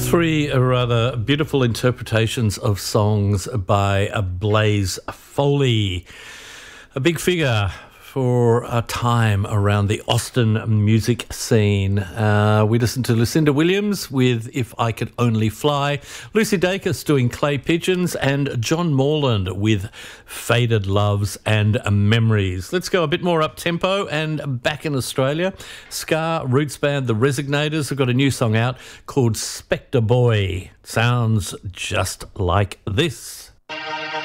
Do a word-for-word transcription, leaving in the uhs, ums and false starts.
Three rather beautiful interpretations of songs by Blaze Foley, a big figure for a time around the Austin music scene. Uh, we listened to Lucinda Williams with If I Could Only Fly, Lucy Dacus doing Clay Pigeons, and John Morland with Faded Loves and Memories. Let's go a bit more up-tempo and back in Australia. Ska roots band The Resignators have got a new song out called Spectre Boy. Sounds just like this.